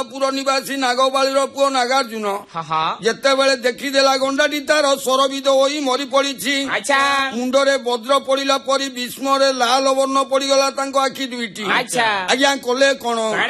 ପୁର ନିବାସୀ ନାଗବାଳିର ପୁଅ ନାଗାର୍ଜୁନ ହଁ ହଁ ଯେତେବେଳେ ଦେଖିଦେଲା ଗଣ୍ଡାଟି ତାର ସରବିଦ ହୋଇ ମରି ପଡିଛି। ଆଚ୍ଛା ମୁଣ୍ଡରେ ବଜ୍ର ପଡିଲା ପରି ବିସ୍ମୟରେ ଲାଲ ବର୍ଣ୍ଣ ପଡିଗଲା ତାଙ୍କ ଆଖି ଦୁଇଟି। ଆଚ୍ଛା ଆଜ୍ଞା କଲେ କଣ?